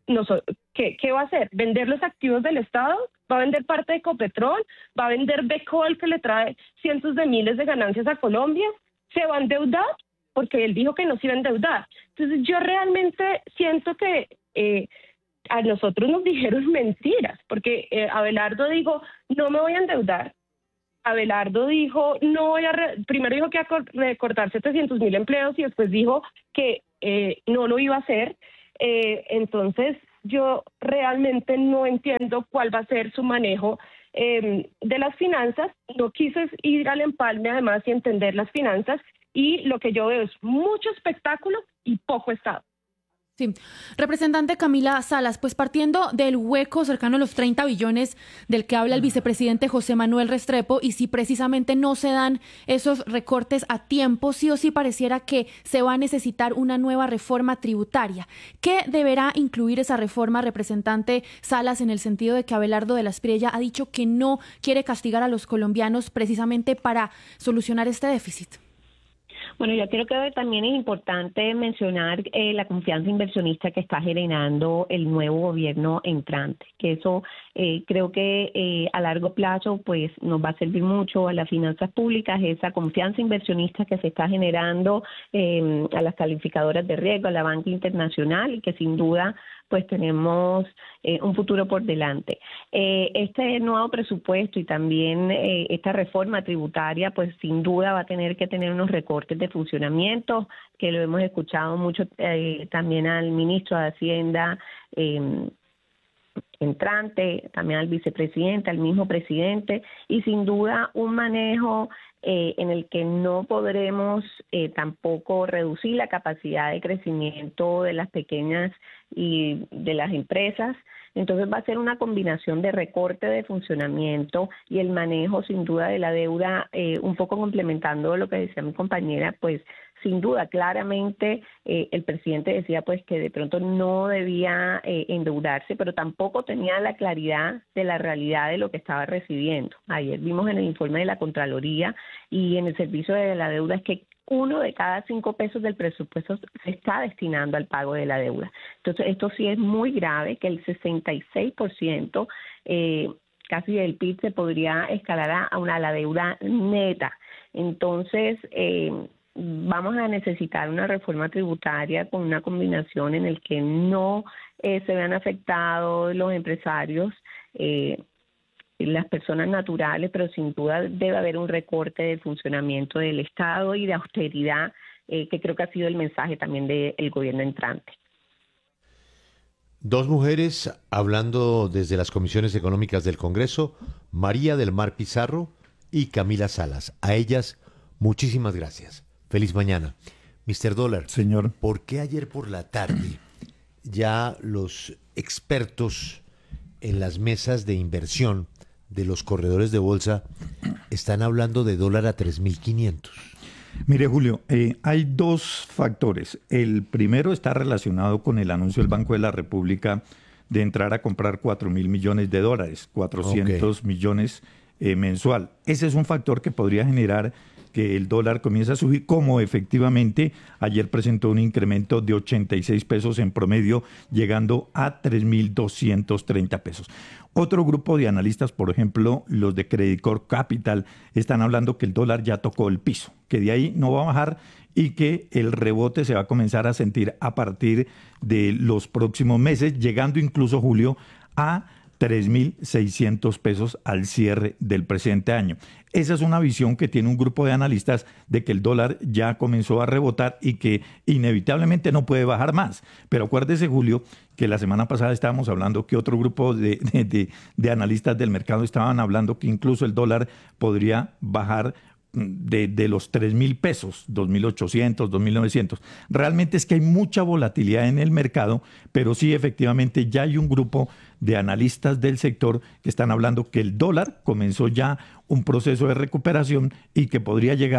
¿qué va a hacer? ¿Vender los activos del Estado? ¿Va a vender parte de Ecopetrol? ¿Va a vender Becol, que le trae cientos de miles de ganancias a Colombia? ¿Se va a endeudar? Porque él dijo que no se iba a endeudar. Entonces yo realmente siento que a nosotros nos dijeron mentiras, porque Abelardo dijo, no me voy a endeudar. Abelardo dijo, primero dijo que iba a recortar 700.000 empleos y después dijo que no lo iba a hacer. Entonces yo realmente no entiendo cuál va a ser su manejo de las finanzas. No quise ir al empalme además y entender las finanzas, y lo que yo veo es mucho espectáculo y poco Estado. Sí. Representante Camila Salas, pues partiendo del hueco cercano a los 30 billones del que habla el vicepresidente José Manuel Restrepo, y si precisamente no se dan esos recortes a tiempo, sí o sí pareciera que se va a necesitar una nueva reforma tributaria. ¿Qué deberá incluir esa reforma, representante Salas, en el sentido de que Abelardo de la Espriella ha dicho que no quiere castigar a los colombianos precisamente para solucionar este déficit? Bueno, yo creo que también es importante mencionar la confianza inversionista que está generando el nuevo gobierno entrante, que eso creo que a largo plazo pues nos va a servir mucho a las finanzas públicas, esa confianza inversionista que se está generando a las calificadoras de riesgo, a la banca internacional, y que sin duda pues tenemos un futuro por delante. Este nuevo presupuesto y también esta reforma tributaria, pues sin duda va a tener que tener unos recortes de funcionamiento, que lo hemos escuchado mucho también al ministro de Hacienda entrante, también al vicepresidente, al mismo presidente, y sin duda un manejo en el que no podremos tampoco reducir la capacidad de crecimiento de las pequeñas y de las empresas. Entonces va a ser una combinación de recorte de funcionamiento y el manejo sin duda de la deuda, un poco complementando lo que decía mi compañera, pues sin duda, claramente el presidente decía pues que de pronto no debía endeudarse, pero tampoco tenía la claridad de la realidad de lo que estaba recibiendo. Ayer vimos en el informe de la Contraloría y en el servicio de la deuda es que 1 de cada 5 pesos del presupuesto se está destinando al pago de la deuda. Entonces, esto sí es muy grave, que el 66% casi del PIB se podría escalar a la deuda neta. Entonces, vamos a necesitar una reforma tributaria con una combinación en el que no se vean afectados los empresarios, las personas naturales, pero sin duda debe haber un recorte del funcionamiento del Estado y de austeridad, que creo que ha sido el mensaje también del gobierno entrante. Dos mujeres hablando desde las comisiones económicas del Congreso, María del Mar Pizarro y Camila Salas. A ellas, muchísimas gracias. Feliz mañana. Mr. Dólar, señor, ¿por qué ayer por la tarde ya los expertos en las mesas de inversión de los corredores de bolsa están hablando de dólar a 3.500? Mire, Julio, hay dos factores. El primero está relacionado con el anuncio del Banco de la República de entrar a comprar 4.000 millones de dólares, 400 millones mensual. Ese es un factor que podría generar que el dólar comience a subir, como efectivamente ayer presentó un incremento de 86 pesos en promedio, llegando a 3.230 pesos. Otro grupo de analistas, por ejemplo, los de Credit Corp Capital, están hablando que el dólar ya tocó el piso, que de ahí no va a bajar y que el rebote se va a comenzar a sentir a partir de los próximos meses, llegando incluso, Julio, a 3.600 pesos al cierre del presente año. Esa es una visión que tiene un grupo de analistas de que el dólar ya comenzó a rebotar y que inevitablemente no puede bajar más. Pero acuérdese, Julio, que la semana pasada estábamos hablando que otro grupo de analistas del mercado estaban hablando que incluso el dólar podría bajar de los 3.000 pesos, 2.800, 2.900. Realmente es que hay mucha volatilidad en el mercado, pero sí efectivamente ya hay un grupo de analistas del sector que están hablando que el dólar comenzó ya un proceso de recuperación y que podría llegar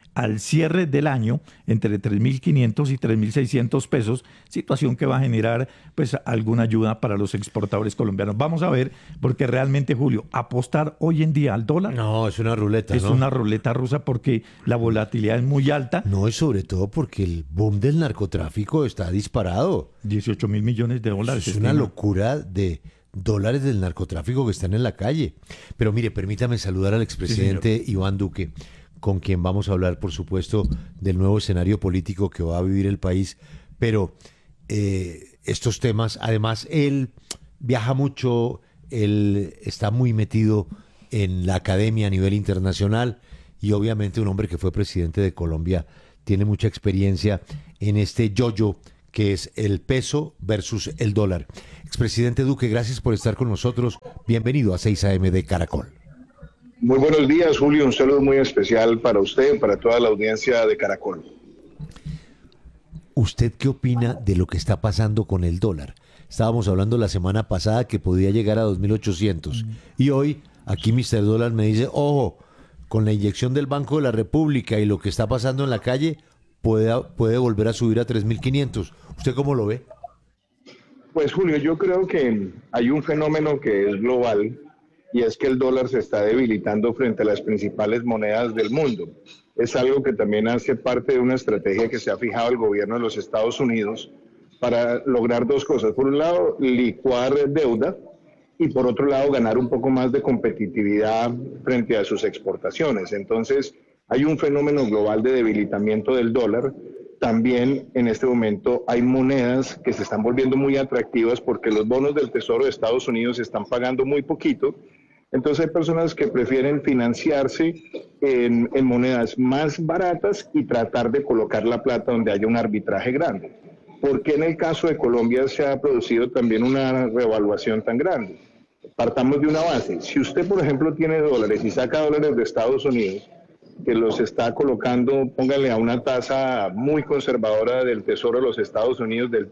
al cierre del año entre 3.500 y 3.600 pesos, situación que va a generar pues alguna ayuda para los exportadores colombianos. Vamos a ver, porque realmente, Julio, apostar hoy en día al dólar... No, es una ruleta, Es una ruleta rusa porque la volatilidad es muy alta. No, y sobre todo porque el boom del narcotráfico está disparado. 18.000 millones de dólares. Es una locura de dólares del narcotráfico que están en la calle. Pero mire, permítame saludar al expresidente Iván Duque, con quien vamos a hablar, por supuesto, del nuevo escenario político que va a vivir el país. Pero estos temas, además, él viaja mucho, él está muy metido en la academia a nivel internacional y obviamente un hombre que fue presidente de Colombia tiene mucha experiencia en este yo-yo que es el peso versus el dólar. Expresidente Duque, gracias por estar con nosotros. Bienvenido a 6 AM de Caracol. Muy buenos días, Julio. Un saludo muy especial para usted, para toda la audiencia de Caracol. ¿Usted qué opina de lo que está pasando con el dólar? Estábamos hablando la semana pasada que podía llegar a 2.800 y hoy aquí Mr. Dólar me dice, ojo, con la inyección del Banco de la República y lo que está pasando en la calle, puede volver a subir a 3.500. ¿Usted cómo lo ve? Pues, Julio, yo creo que hay un fenómeno que es global y es que el dólar se está debilitando frente a las principales monedas del mundo. Es algo que también hace parte de una estrategia que se ha fijado el gobierno de los Estados Unidos para lograr dos cosas. Por un lado, licuar deuda y por otro lado, ganar un poco más de competitividad frente a sus exportaciones. Entonces, hay un fenómeno global de debilitamiento del dólar. También en este momento hay monedas que se están volviendo muy atractivas porque los bonos del Tesoro de Estados Unidos se están pagando muy poquito. Entonces hay personas que prefieren financiarse en monedas más baratas y tratar de colocar la plata donde haya un arbitraje grande. ¿Por qué en el caso de Colombia se ha producido también una revaluación tan grande? Partamos de una base. Si usted, por ejemplo, tiene dólares y saca dólares de Estados Unidos, que los está colocando, póngale a una tasa muy conservadora del Tesoro de los Estados Unidos del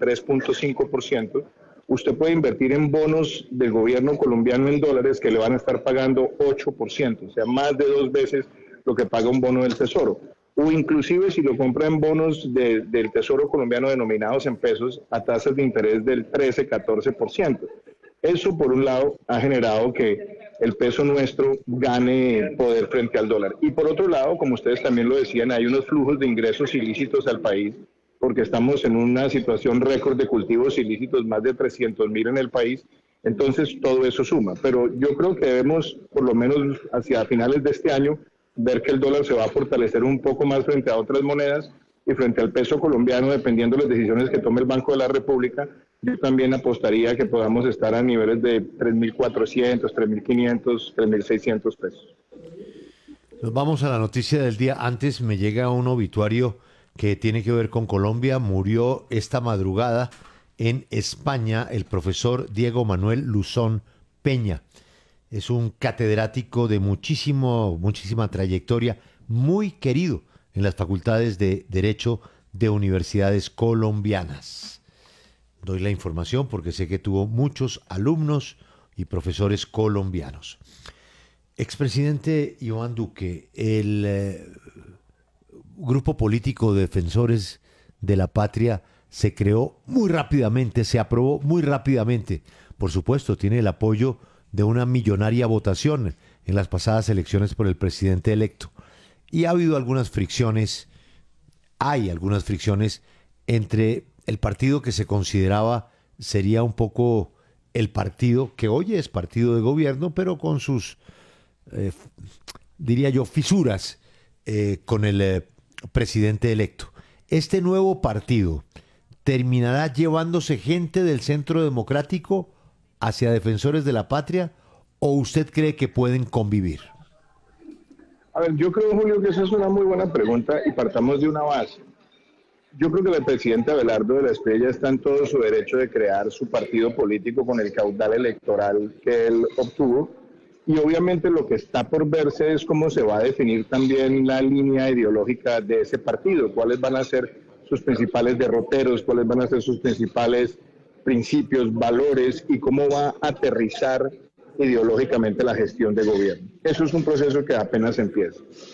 3.5%, usted puede invertir en bonos del gobierno colombiano en dólares que le van a estar pagando 8%, o sea, más de 2 veces lo que paga un bono del Tesoro. O inclusive si lo compra en bonos del Tesoro colombiano denominados en pesos a tasas de interés del 13-14%. Eso, por un lado, ha generado que el peso nuestro gane poder frente al dólar. Y por otro lado, como ustedes también lo decían, hay unos flujos de ingresos ilícitos al país, porque estamos en una situación récord de cultivos ilícitos, más de 300.000 en el país. Entonces, todo eso suma. Pero yo creo que debemos, por lo menos hacia finales de este año, ver que el dólar se va a fortalecer un poco más frente a otras monedas y frente al peso colombiano, dependiendo de las decisiones que tome el Banco de la República. Yo también apostaría que podamos estar a niveles de 3.400, 3.500, 3.600 pesos. Nos vamos a la noticia del día. Antes me llega un obituario que tiene que ver con Colombia. Murió esta madrugada en España el profesor Diego Manuel Luzón Peña. Es un catedrático de muchísima trayectoria, muy querido en las facultades de Derecho de universidades colombianas. Doy la información porque sé que tuvo muchos alumnos y profesores colombianos. Expresidente Iván Duque, el grupo político de Defensores de la Patria se creó muy rápidamente, se aprobó muy rápidamente. Por supuesto, tiene el apoyo de una millonaria votación en las pasadas elecciones por el presidente electo. Y ha habido algunas fricciones, hay algunas fricciones entre el partido que se consideraba sería un poco el partido que hoy es partido de gobierno, pero con sus, diría yo, fisuras con el presidente electo. ¿Este nuevo partido terminará llevándose gente del Centro Democrático hacia Defensores de la Patria o usted cree que pueden convivir? A ver, yo creo, Julio, que esa es una muy buena pregunta y partamos de una base. Yo creo que el presidente Abelardo de la Espriella está en todo su derecho de crear su partido político con el caudal electoral que él obtuvo y obviamente lo que está por verse es cómo se va a definir también la línea ideológica de ese partido, cuáles van a ser sus principales derroteros, cuáles van a ser sus principales principios, valores y cómo va a aterrizar ideológicamente la gestión de gobierno. Eso es un proceso que apenas empieza.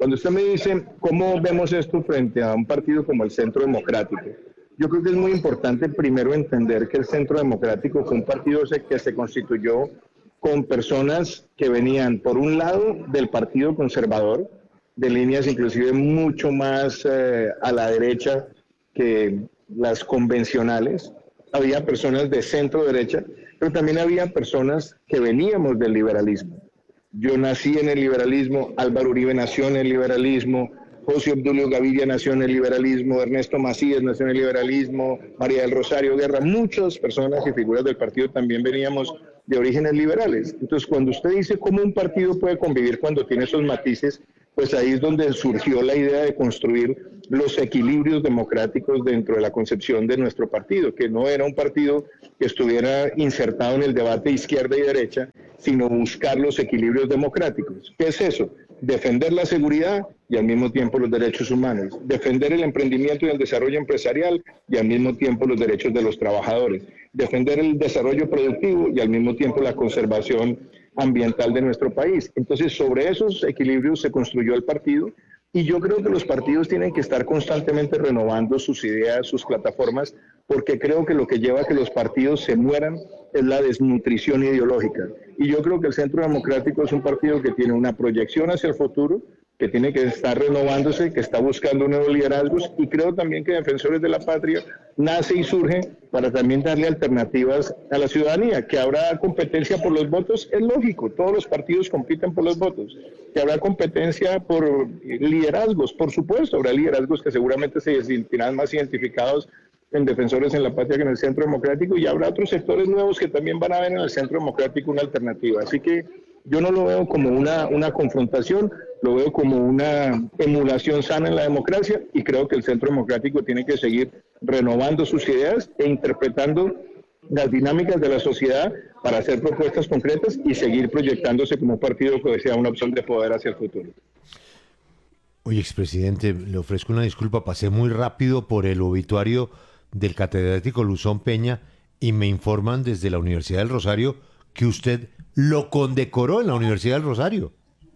Cuando usted me dice cómo vemos esto frente a un partido como el Centro Democrático, yo creo que es muy importante primero entender que el Centro Democrático fue un partido que se constituyó con personas que venían, por un lado, del Partido Conservador, de líneas inclusive mucho más a la derecha que las convencionales. Había personas de centro derecha, pero también había personas que veníamos del liberalismo. Yo nací en el liberalismo, Álvaro Uribe nació en el liberalismo, José Obdulio Gaviria nació en el liberalismo, Ernesto Macías nació en el liberalismo, María del Rosario Guerra, muchas personas y figuras del partido también veníamos de orígenes liberales. Entonces, cuando usted dice cómo un partido puede convivir cuando tiene esos matices, pues ahí es donde surgió la idea de construir los equilibrios democráticos dentro de la concepción de nuestro partido, que no era un partido que estuviera insertado en el debate izquierda y derecha, sino buscar los equilibrios democráticos. ¿Qué es eso? Defender la seguridad y al mismo tiempo los derechos humanos, defender el emprendimiento y el desarrollo empresarial y al mismo tiempo los derechos de los trabajadores, defender el desarrollo productivo y al mismo tiempo la conservación ambiental de nuestro país. Entonces, sobre esos equilibrios se construyó el partido y yo creo que los partidos tienen que estar constantemente renovando sus ideas, sus plataformas, porque creo que lo que lleva a que los partidos se mueran es la desnutrición ideológica. Y yo creo que el Centro Democrático es un partido que tiene una proyección hacia el futuro, que tiene que estar renovándose, que está buscando nuevos liderazgos, y creo también que Defensores de la Patria nace y surge para también darle alternativas a la ciudadanía. Que habrá competencia por los votos, es lógico, todos los partidos compiten por los votos. Que habrá competencia por liderazgos, por supuesto, habrá liderazgos que seguramente se sentirán más identificados en Defensores en la Patria que en el Centro Democrático, y habrá otros sectores nuevos que también van a ver en el Centro Democrático una alternativa. Así que yo no lo veo como una confrontación, lo veo como una emulación sana en la democracia, y creo que el Centro Democrático tiene que seguir renovando sus ideas e interpretando las dinámicas de la sociedad para hacer propuestas concretas y seguir proyectándose como un partido que sea una opción de poder hacia el futuro. Oye, expresidente, le ofrezco una disculpa, pasé muy rápido por el obituario del catedrático Luzón Peña y me informan desde la Universidad del Rosario que usted lo condecoró en la Universidad del Rosario.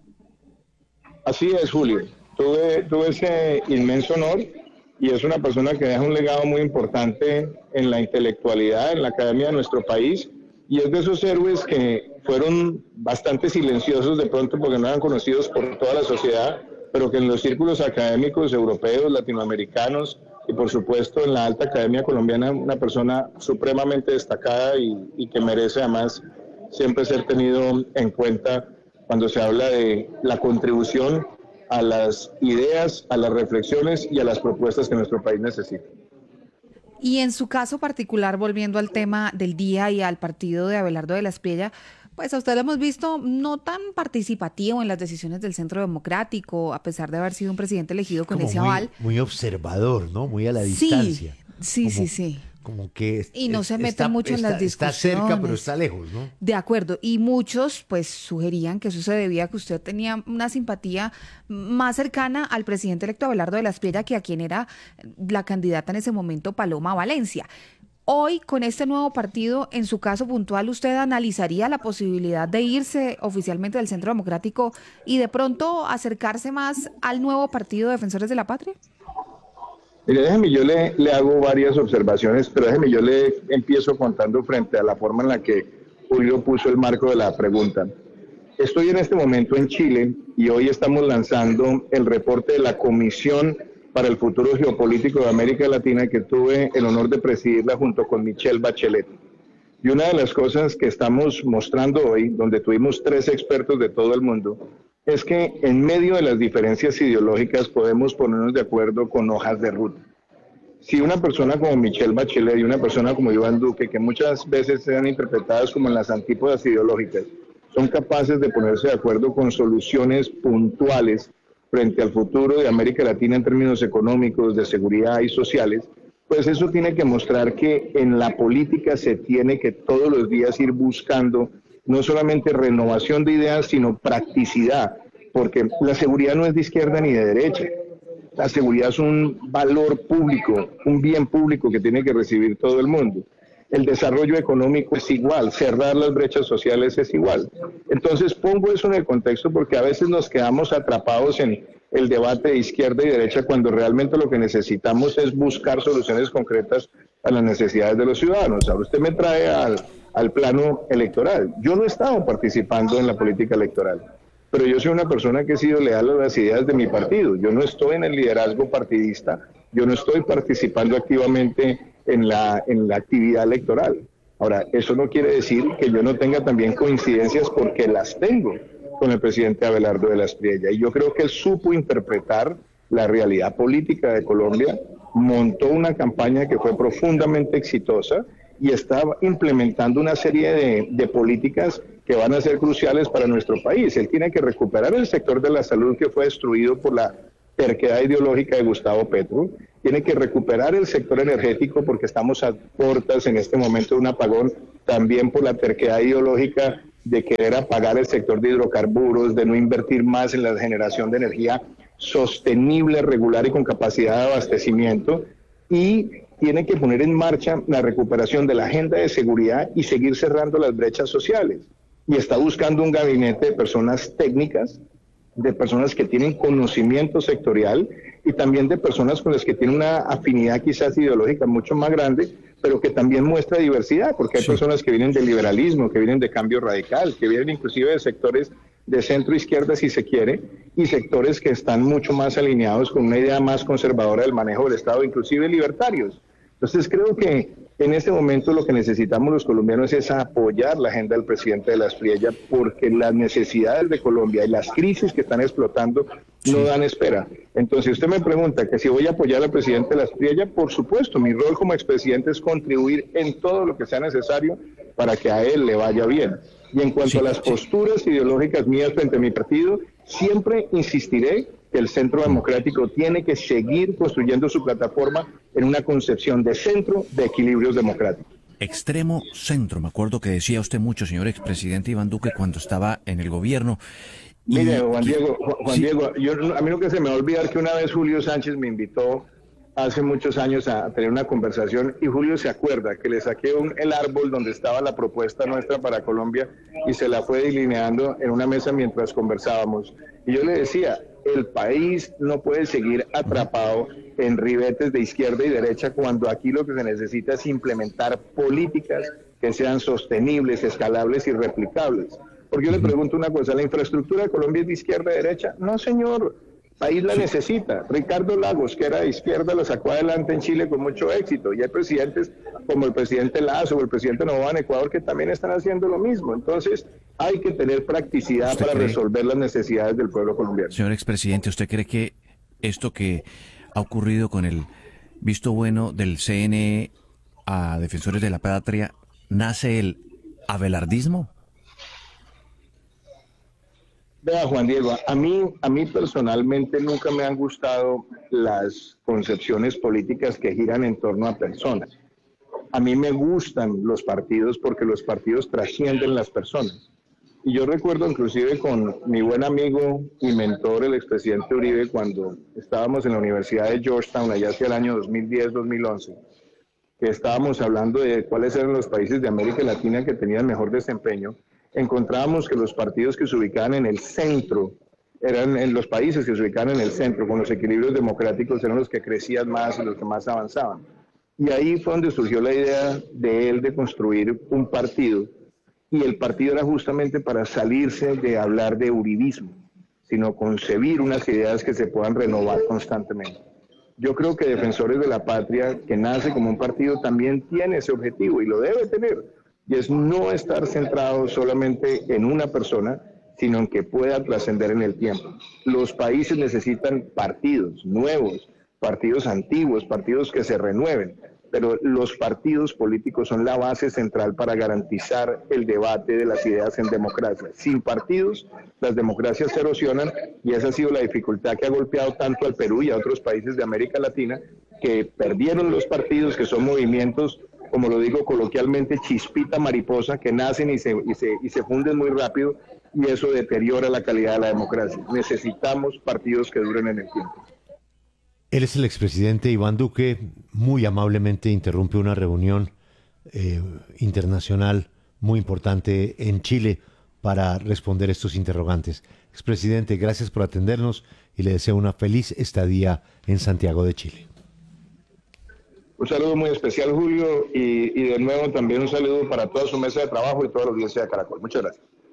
Así es, Julio. Tuve ese inmenso honor y es una persona que deja un legado muy importante en la intelectualidad, en la academia de nuestro país, y es de esos héroes que fueron bastante silenciosos de pronto porque no eran conocidos por toda la sociedad, pero que en los círculos académicos europeos, latinoamericanos y por supuesto en la alta academia colombiana, una persona supremamente destacada y que merece además siempre ser tenido en cuenta cuando se habla de la contribución a las ideas, a las reflexiones y a las propuestas que nuestro país necesita. Y en su caso particular, volviendo al tema del día y al partido de Abelardo de la Espriella, pues a usted lo hemos visto no tan participativo en las decisiones del Centro Democrático, a pesar de haber sido un presidente elegido con ese aval. Muy observador, ¿no? Muy a la distancia. Sí. Como que y no se mete mucho en las discusiones. Está cerca, pero está lejos, ¿no? De acuerdo. Y muchos, pues, sugerían que eso se debía a que usted tenía una simpatía más cercana al presidente electo Abelardo de la Espriella que a quien era la candidata en ese momento, Paloma Valencia. Hoy, con este nuevo partido, en su caso puntual, ¿usted analizaría la posibilidad de irse oficialmente del Centro Democrático y de pronto acercarse más al nuevo partido Defensores de la Patria? Mire, déjeme, yo le hago varias observaciones, pero déjeme, yo le empiezo contando frente a la forma en la que Julio puso el marco de la pregunta. Estoy en este momento en Chile y hoy estamos lanzando el reporte de la Comisión para el Futuro Geopolítico de América Latina, que tuve el honor de presidirla junto con Michelle Bachelet. Y una de las cosas que estamos mostrando hoy, donde tuvimos 3 expertos de todo el mundo, es que en medio de las diferencias ideológicas podemos ponernos de acuerdo con hojas de ruta. Si una persona como Michelle Bachelet y una persona como Iván Duque, que muchas veces sean interpretadas como en las antípodas ideológicas, son capaces de ponerse de acuerdo con soluciones puntuales frente al futuro de América Latina en términos económicos, de seguridad y sociales, pues eso tiene que mostrar que en la política se tiene que todos los días ir buscando no solamente renovación de ideas, sino practicidad, porque la seguridad no es de izquierda ni de derecha. La seguridad es un valor público, un bien público que tiene que recibir todo el mundo. El desarrollo económico es igual, cerrar las brechas sociales es igual. Entonces pongo eso en el contexto porque a veces nos quedamos atrapados en el debate de izquierda y derecha cuando realmente lo que necesitamos es buscar soluciones concretas a las necesidades de los ciudadanos. Ahora usted me trae al plano electoral. Yo no he estado participando en la política electoral, pero yo soy una persona que he sido leal a las ideas de mi partido. Yo no estoy en el liderazgo partidista, yo no estoy participando activamente en la actividad electoral. Ahora, eso no quiere decir que yo no tenga también coincidencias, porque las tengo con el presidente Abelardo de la Espriella. Y yo creo que él supo interpretar la realidad política de Colombia, montó una campaña que fue profundamente exitosa y está implementando una serie de políticas que van a ser cruciales para nuestro país. Él tiene que recuperar el sector de la salud que fue destruido por la terquedad ideológica de Gustavo Petro, tiene que recuperar el sector energético porque estamos a puertas en este momento de un apagón, también por la terquedad ideológica de querer apagar el sector de hidrocarburos, de no invertir más en la generación de energía sostenible, regular y con capacidad de abastecimiento, y tiene que poner en marcha la recuperación de la agenda de seguridad y seguir cerrando las brechas sociales. Y está buscando un gabinete de personas técnicas, de personas que tienen conocimiento sectorial y también de personas con las que tienen una afinidad quizás ideológica mucho más grande, pero que también muestra diversidad, porque hay personas que vienen del liberalismo, que vienen de cambio radical, que vienen inclusive de sectores de centro-izquierda, si se quiere, y sectores que están mucho más alineados con una idea más conservadora del manejo del Estado, inclusive libertarios. Entonces creo que en este momento lo que necesitamos los colombianos es apoyar la agenda del presidente de la Espriella, porque las necesidades de Colombia y las crisis que están explotando no dan espera. Entonces usted me pregunta que si voy a apoyar al presidente de la Espriella, por supuesto, mi rol como expresidente es contribuir en todo lo que sea necesario para que a él le vaya bien. Y en cuanto a las posturas ideológicas mías frente a mi partido, siempre insistiré que el Centro Democrático tiene que seguir construyendo su plataforma en una concepción de centro, de equilibrios democráticos. Extremo centro, me acuerdo que decía usted mucho, señor expresidente Iván Duque, cuando estaba en el gobierno. Mire, Juan Diego, a mí nunca se me va a olvidar que una vez Julio Sánchez me invitó hace muchos años a tener una conversación, y Julio se acuerda que le saqué el árbol donde estaba la propuesta nuestra para Colombia y se la fue delineando en una mesa mientras conversábamos. Y yo le decía, el país no puede seguir atrapado en ribetes de izquierda y derecha cuando aquí lo que se necesita es implementar políticas que sean sostenibles, escalables y replicables. Porque yo le pregunto una cosa, ¿la infraestructura de Colombia es de izquierda y derecha? No, señor. El país la necesita. Ricardo Lagos, que era de izquierda, lo sacó adelante en Chile con mucho éxito. Y hay presidentes como el presidente Lazo o el presidente Noboa en Ecuador que también están haciendo lo mismo. Entonces, hay que tener practicidad para resolver las necesidades del pueblo colombiano. Señor expresidente, ¿usted cree que esto que ha ocurrido con el visto bueno del CNE a defensores de la patria, nace el abelardismo? Vea, Juan Diego, a mí personalmente nunca me han gustado las concepciones políticas que giran en torno a personas. A mí me gustan los partidos porque los partidos trascienden las personas. Y yo recuerdo inclusive con mi buen amigo y mentor, el expresidente Uribe, cuando estábamos en la Universidad de Georgetown, allá hacia el año 2010-2011, que estábamos hablando de cuáles eran los países de América Latina que tenían mejor desempeño, encontrábamos que los partidos que se ubicaban en el centro, eran en los países que se ubicaban en el centro, con los equilibrios democráticos, eran los que crecían más y los que más avanzaban. Y ahí fue donde surgió la idea de él de construir un partido, y el partido era justamente para salirse de hablar de uribismo, sino concebir unas ideas que se puedan renovar constantemente. Yo creo que Defensores de la Patria, que nace como un partido, también tiene ese objetivo y lo debe tener. Y es no estar centrado solamente en una persona, sino en que pueda trascender en el tiempo. Los países necesitan partidos nuevos, partidos antiguos, partidos que se renueven, pero los partidos políticos son la base central para garantizar el debate de las ideas en democracia. Sin partidos, las democracias se erosionan, y esa ha sido la dificultad que ha golpeado tanto al Perú y a otros países de América Latina, que perdieron los partidos, que son movimientos, como lo digo coloquialmente, chispita mariposa, que nacen y se funden muy rápido, y eso deteriora la calidad de la democracia. Necesitamos partidos que duren en el tiempo. Él es el expresidente Iván Duque, muy amablemente interrumpe una reunión internacional muy importante en Chile para responder estos interrogantes. Expresidente, gracias por atendernos y le deseo una feliz estadía en Santiago de Chile. Un saludo muy especial, Julio, y de nuevo también un saludo para toda su mesa de trabajo y toda la audiencia de Caracol. Muchas gracias.